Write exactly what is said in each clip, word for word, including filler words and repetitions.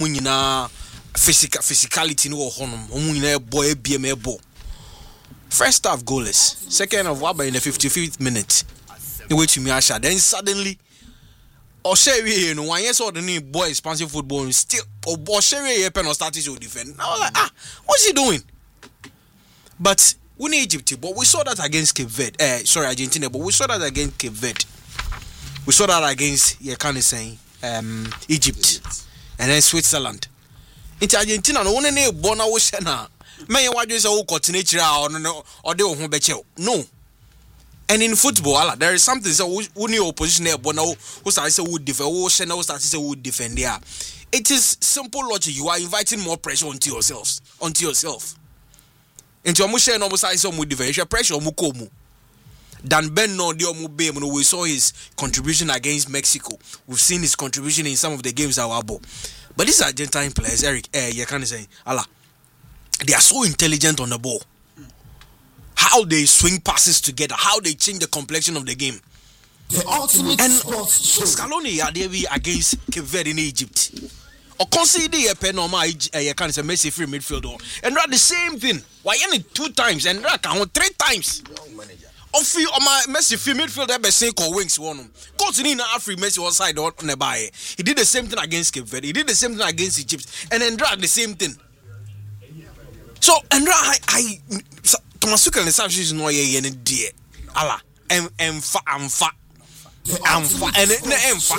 omu nyina physical physicality no honum omu nyina boy biem ebo first half goalless second half waba in the fifty-fifth minute the way to me asha then suddenly Oshewe no one yes or the new boy expansive football still Oshewe pen or started to defend. I was like, ah, what's he doing? But we need Egypt, but we saw that against Cape Verde. Uh, sorry, Argentina, but we saw that against Cape Verde. We saw that against you can't say um Egypt. Egypt and then Switzerland. Into Argentina, no one any born a na. May what you say oh continue or no or they won't bet you. No. And in football, there is something so when your opposition there, but now who starts to would defend, who starts to would defend there. It is simple logic. You are inviting more pressure onto yourselves, onto yourself. Into a mushe no size some would defend. You pressure mukomu. Dan Ben no dio mube. We saw his contribution against Mexico. We've seen his contribution in some of the games that were abo. But these Argentine players, Eric, eh, you can't say, Allah, they are so intelligent on the ball. How they swing passes together, how they change the complexion of the game. The ultimate and Scaloni are there against Cape Verde in Egypt. Or consider a pen on my you can say Messi free midfielder. And that the same thing. Why only two times and that count three times. Of free on my Messi free midfielder be saying call wings one. Go to Nina Afri Messi was side on the by. He did the same thing against Cape Verde. He did the same thing against Egypt. And then drag the same thing. So and I I Tomasuka and the Savage no ye any dear. Allah, em emfa amfa amfa and emfa.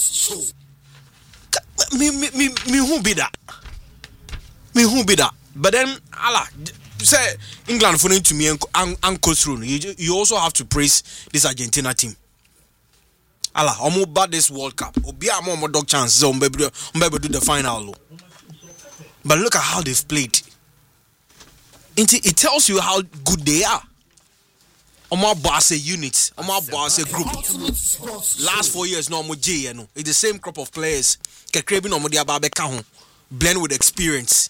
Me me me me who be that? Me who be that? But then Allah say England for to me and uncle through. You you also have to praise this Argentina team. Allah, omo bad this World Cup. Obi amo mo dog chance. So umbe do the final. But look at how they've played. It tells you how good they are. Omo boss a unit, omo boss a group. Last four years, no more J, you know. It's the same crop of players. Kekrebe no more dia ba beka ho, blend with experience.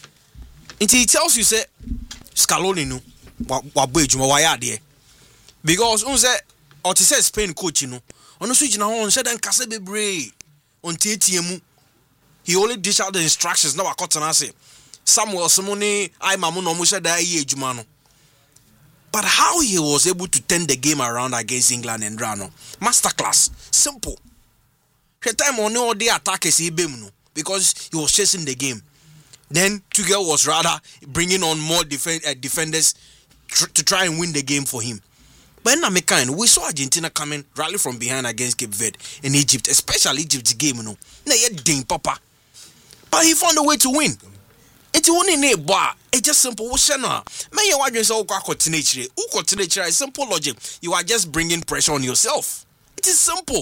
It tells you say Scaloni no wa bo ejuma wa ya de. Because un say o te say Spain coach no. Ono so gina ho on say dan kase bebre. On tietie he only dish out the instructions now akotana say. Samuel Simone, I mamu no musha da ye jumano. But how he was able to turn the game around against England and Rano, masterclass, simple. The time on all the attackers he no because he was chasing the game. Then Tuchel was rather bringing on more defend, uh, defenders tr- to try and win the game for him. But in American, we saw Argentina coming rally from behind against Cape Verde in Egypt, especially Egypt's game. No, na ye ding papa, but he found a way to win. It's only ne bar. It's just simple. May you want yourself continue? Who continue? It's simple logic. You are just bringing pressure on yourself. It is simple.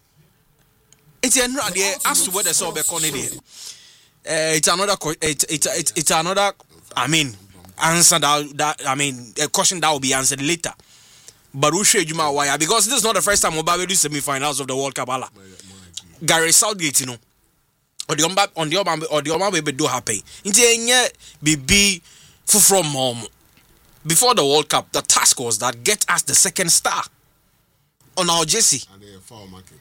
It's another. As to whether so be connected. It's another. It's it's it's it's another. I mean, answer that that I mean a question that will be answered later. But who should you why? Because this is not the first time Obabe do semi-finals of the World Cup. Gary Southgate, you know. Or the omba on the omba or the omba baby do happy. Inti enye bibi fu from home. Before the World Cup, the task was that get us the second star on our jersey. And the foul market.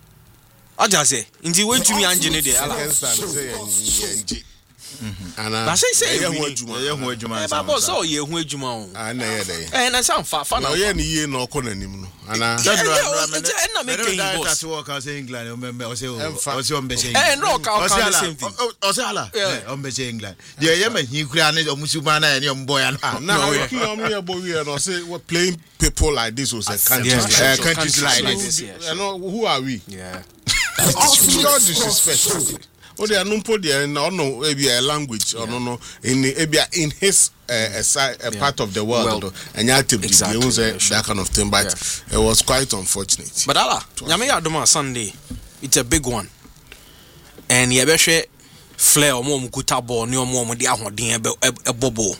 I just say, inti wait to me engine there. Second star say N G. And I say say ye hu adwuma. Ye hu adwuma. Eh baba so ye hu adwuma o. Ah na ye dey. Eh na sam fa fa na. No ye ni ye na okọ nanim no. Ana. Eh na make him boss. That work as England, remember o say o say o be say. Eh no ka ka the same thing. O say ala. Eh o be say England. Dey ye ma hin kura na o musuma na ye mboy na. Now we come here but we no say we playing people like this was a country countries like this. You know who are we? Yeah. It's disrespectful. Oh, they are not put there in no no a language or no no in in his uh, a, side, a yeah. part of the world well, and you have to exactly, yeah, sure. that kind of thing. But yeah. it was quite unfortunate. But Allah, Nyame Adoma Sunday, it's a big one, and you better flare or more mukuta ball, no more with the ahoden a bobo.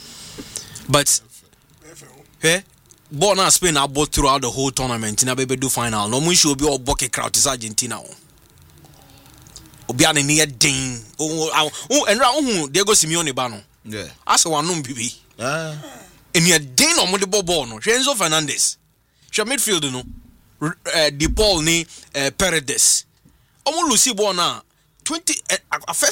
But hey, ball now Spain are both throughout the whole tournament. In a baby do final. No one should be all bucket crowd is Argentina. Obiane near ding. Oh, oh, and round Diego Simeone Bano. Yeah. As one num bibi. Ah. And near Dane on the ball no. Renzo Fernandez. She midfield no. Uh, De Paul ni uh, Paredes. Omo Lucy Bona twenty. Uh,